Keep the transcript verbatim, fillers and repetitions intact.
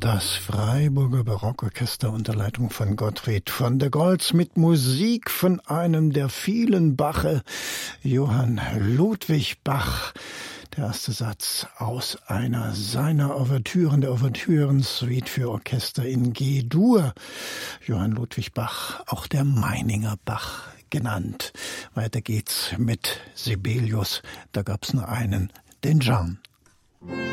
Das Freiburger Barockorchester unter Leitung von Gottfried von der Goltz mit Musik von einem der vielen Bache, Johann Ludwig Bach. Der erste Satz aus einer seiner Ouvertüren, der Ouvertüren-Suite für Orchester in G-Dur. Johann Ludwig Bach, auch der Meininger Bach genannt. Weiter geht's mit Sibelius. Da gab's nur einen, den Jean.